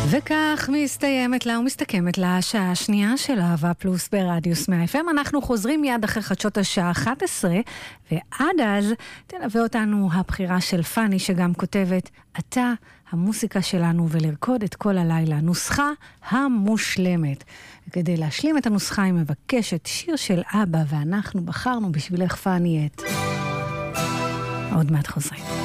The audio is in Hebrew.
וכך מסתיימת לה ומסתכמת לה השעה השנייה של אהבה פלוס ברדיוס 100 FM. אנחנו חוזרים מיד אחרי חדשות השעה 11, ועד אז תלווה אותנו הבחירה של פני, שגם כותבת אתה המוסיקה שלנו ולרקוד את כל הלילה, נוסחה המושלמת. וכדי להשלים את הנוסחה היא מבקשת שיר של אבא, ואנחנו בחרנו בשבילך פני את עוד מעט חוזרים.